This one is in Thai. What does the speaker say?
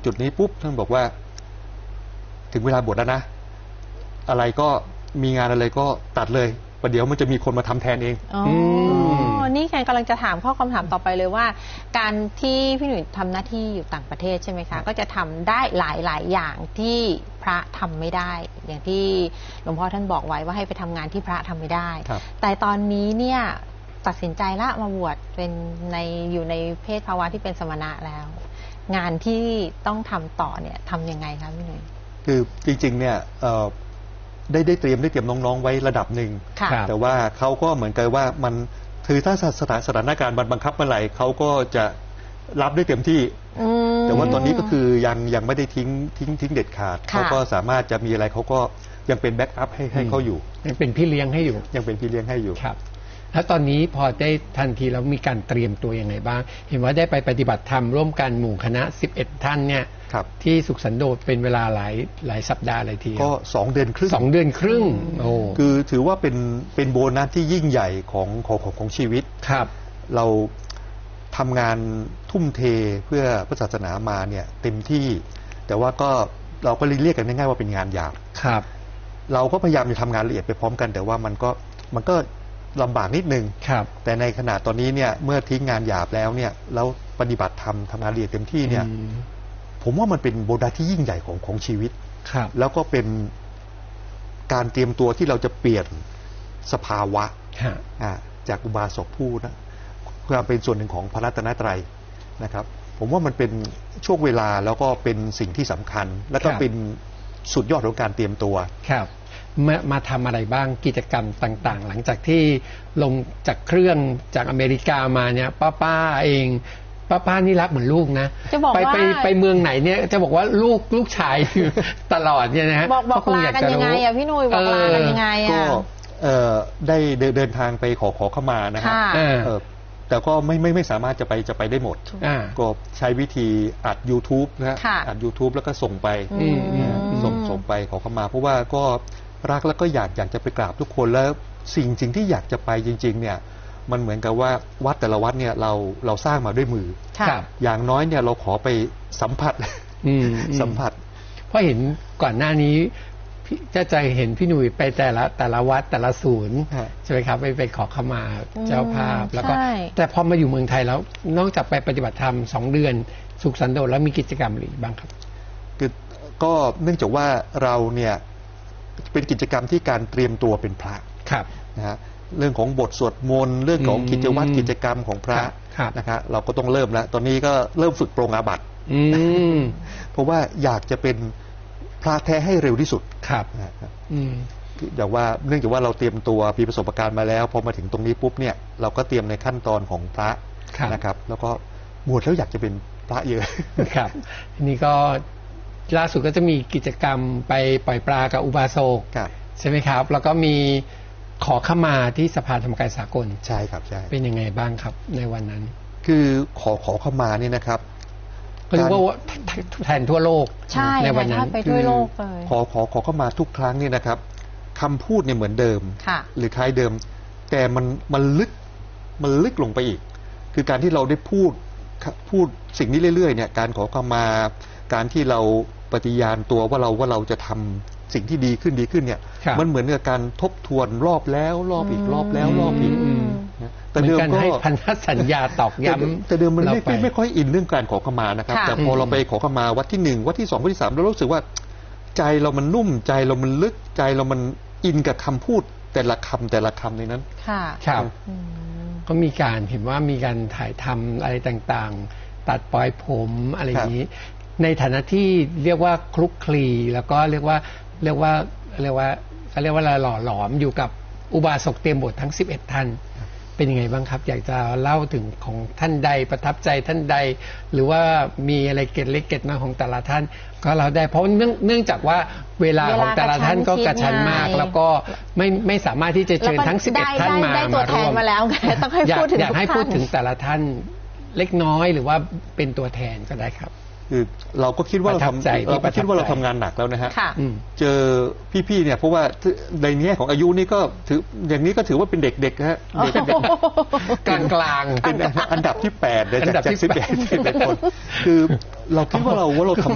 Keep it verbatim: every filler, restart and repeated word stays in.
จุดนี้ปุ๊บท่านบอกว่าถึงเวลาบวชแล้วนะอะไรก็มีงานอะไรก็ตัดเลยประเดี๋ยวมันจะมีคนมาทำแทนเองอ๋อนี่แกกำลังจะถามข้อคำถามต่อไปเลยว่า การที่พี่หนุ่ยทำหน้าที่อยู่ต่างประเทศใช่ไหมคะก็จะทำได้หลายหลายอย่างที่พระทำไม่ได้อย่างที่หลวงพ่อท่านบอกไว้ว่าให้ไปทำงานที่พระทำไม่ได้แต่ตอนนี้เนี่ยตัดสินใจละมาบวชเป็นในอยู่ในเพศภาวะที่เป็นสมณะแล้วงานที่ต้องทำต่อเนี่ยทำยังไงคะพี่หนุ่ยคือจริงๆเนี่ยได้ได้เตรียมได้เตรียมน้องๆไว้ระดับหนึ่งแต่ว่าเขาก็เหมือนกันว่ามันคือถ้าสถานสถานการณ์มันบังคับเมื่อไหร่เขาก็จะรับได้เต็มที่แต่ว่าตอนนี้ก็คือยังยังไม่ได้ทิ้งทิ้งทิ้งเด็ดขาดเขาก็สามารถจะมีอะไรเขาก็ยังเป็นแบ็กอัพให้ให้เขาอยู่ยังเป็นพี่เลี้ยงให้อยู่ยังเป็นพี่เลี้ยงให้อยู่ครับแล้วตอนนี้พอได้ทันทีแล้วมีการเตรียมตัวยังไงบ้างเห็นว่าได้ไปปฏิบัติธรรมร่วมกันหมู่คณะสิบเอ็ดท่านเนี่ยที่สุขสันโดษเป็นเวลาหลายหลายสัปดาห์เลยทีก็สองเดือนครึ่งสองเดือนครึ่งโอ้คือถือว่าเป็นเป็นโบนัสที่ยิ่งใหญ่ของของของของชีวิตครับเราทำงานทุ่มเทเพื่อพระศาสนามาเนี่ยเต็มที่แต่ว่าก็เราก็เรียกกันง่ายๆว่าเป็นงานหยาบครับเราก็พยายามจะทำงานละเอียดไปพร้อมกันแต่ว่ามันก็มันก็ลำบากนิดนึงแต่ในขณะตอนนี้เนี่ยเมื่อทิ้งงานหยาบแล้วเนี่ยแล้วปฏิบัติธรรมทำงานละเอียดเต็มที่เนี่ยผมว่ามันเป็นโบนัสที่ยิ่งใหญ่ของของชีวิตแล้วก็เป็นการเตรียมตัวที่เราจะเปลี่ยนสภาวะจากอุบาสกผู้นะเพื่อเป็นส่วนหนึ่งของพระรัตนตรัยนะครับผมว่ามันเป็นช่วงเวลาแล้วก็เป็นสิ่งที่สำคัญและก็เป็นสุดยอดของการเตรียมตัวครับมามาทำอะไรบ้างกิจกรรมต่างๆหลังจากที่ลงจากเครื่องจากอเมริกามาเนี่ยป้าป้าเองป้าป้านี่รักเหมือนลูกนะไปไปไปเมืองไหนเนี่ยจะบอกว่าลูกลูกชายตลอดเนี่ยนะฮะบอกบอกลากันยังไงอะพี่นุ้ยบอกลากันยังไงอะก็ได้เดินทางไปขอขอเข้ามานะครับแต่ก็ไม่ไม่ไม่สามารถจะไปจะไปได้หมดก็ใช้วิธีอัด YouTube นะอัด YouTube แล้วก็ส่งไปส่งส่งไปขอเข้ามาเพราะว่าก็รักแล้วก็อยากอยากจะไปกราบทุกคนแล้วสิ่งสิ่งที่อยากจะไปจริงๆเนี่ยมันเหมือนกับว่าวัดแต่ละวัดเนี่ยเราเราสร้างมาด้วยมืออย่างน้อยเนี่ยเราขอไปสัมผัสสัมผัสเพราะเห็นก่อนหน้านี้จะใจเห็นพี่หนุ่ยไปแต่ละแต่ละวัดแต่ละศูนย์ใช่ไหมครับไปไปขอขมาเจ้าภาพแล้วก็แต่พอมาอยู่เมืองไทยแล้วนอกจากไปปฏิบัติธรรมสองเดือนสุขสันโดษแล้วมีกิจกรรมอะไรบ้างครับคือก็เนื่องจากว่าเราเนี่ยเป็นกิจกรรมที่การเตรียมตัวเป็นพระนะฮะเรื่องของบทสวดมนต์เรื่องของกิจวัตรกิจกรรมของพระนะครับเราก็ต้องเริ่มแล้วตอนนี้ก็เริ่มฝึกปรงอาบัติเพราะว่าอยากจะเป็นพระแท้ให้เร็วที่สุดครับอย่างว่าเนื่องจากว่าเราเตรียมตัวมีประสบการณ์มาแล้วพอมาถึงตรงนี้ปุ๊บเนี่ยเราก็เตรียมในขั้นตอนของพระนะครับแล้วก็บวชแล้วอยากจะเป็นพระเยอะครับทีนี้ก็ล่าสุดก็จะมีกิจกรรมไปปล่อยปลากับอุบาสกใช่ไหมครับแล้วก็มีขอขมาที่สภาธรรมกายสากลใช่ครับใช่เป็นยังไงบ้างครับในวันนั้นคือขอขอขมาเนี่ยนะครับก็เรียกว่าแทนทั่วโลกในวันนั้นไปทั่วโลกเลยขอขอขอขมาทุกครั้งนี่นะครับคำพูดเนี่ยเหมือนเดิมหรือคล้ายเดิมแต่มันมันลึกมันลึกลงไปอีกคือการที่เราได้พูดพูดสิ่งนี้เรื่อยๆเนี่ยการขอขมาการที่เราปฏิญาณตัวว่าเราว่าเราจะทำสิ่งที่ดีขึ้นดีขึ้นเนี่ยมันเหมือนกับการทบทวนรอบแล้วรอบอีกรอบแล้วรอบอีกแต่เดิมก็ให้พันธสัญญาตอกย้ำแต่เดิมมันไม่ไม่ค่อยอินเรื่องการขอขมานะครับแต่พอเราไปขอขมาวัดที่หนึ่งวัดที่สองวัดที่สามเรารู้สึกว่าใจเรามันนุ่มใจเรามันลึกใจเรามันอินกับคำพูดแต่ละคำแต่ละคำในนั้นค่ะครับก็มีการเห็นว่ามีการถ่ายทำอะไรต่างๆตัดปลอยผมอะไรอย่างนี้ในฐานะที่เรียกว่าคลุกคลีแล้วก็เรียกว่าเรียกว่าเรียกว่าเขาเรียกว่าหล่อหลอมอยู่กับอุบาสกเตรียมบททั้งสิบเอ็ดท่านเป็นยังไงบ้างครับอยากจะเล่าถึงของท่านใดประทับใจท่านใดหรือว่ามีอะไรเกร็ดเล็กเกร็ดน้อยของแต่ละท่านก็เราได้เพราะเนื่องเนื่องจากว่าเวลาของแต่ละท่านก็กระชั้นมากแล้วก็ไม่ไม่สามารถที่จะเชิญทั้งสิบเอ็ดท่านมามาร่วมมาแล้วต้องให้พูดถึงอยากให้พูดถึงแต่ละท่านเล็กน้อยหรือว่าเป็นตัวแทนก็ได้ครับคือเราก็คิดว่าเราทำเราก็คิดว่าเราทำงานหนักแล้วนะฮะเจอพี่ๆเนี่ยเพราะว่าในแง่ของอายุนี่ก็ถืออย่างนี้ก็ถือว่าเป็นเด็กๆนะฮะกลางกลางเป็นอันดับที่แปดจากสิบเอ็ดคนคือเราคิดว่าเราว่าเราทำ